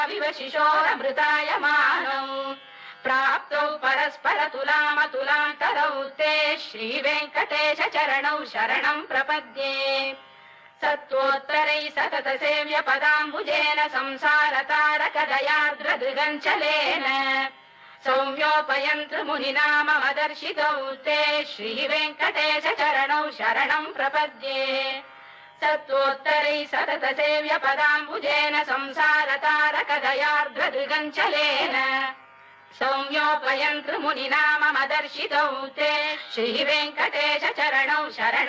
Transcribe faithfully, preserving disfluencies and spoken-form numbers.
विवशिशोरमृतायमानौ प्राप्तौ परस्पर तुलामतुलान्तरौ ते श्रीवेङ्कटेश चरणौ शरणं प्रपद्ये सत्त्वोत्तरै सतत सेव्य पदाम्बुजेन संसारतारकदयार्द्रदृगञ्चलेन सौम्योपयन्तृ मुनिना मम दर्शितौ ते श्रीवेङ्कटेश चरणौ शरणं प्रपद्ये सत्त्वोत्तरै सतत सेव्य पदाम्बुजेन संसारतारकदयार्द्रदृगञ्चलेन सौम्योपयन्तृ मुनिना मम दर्शितौ ते श्रीवेङ्कटेश चरणौ शरणं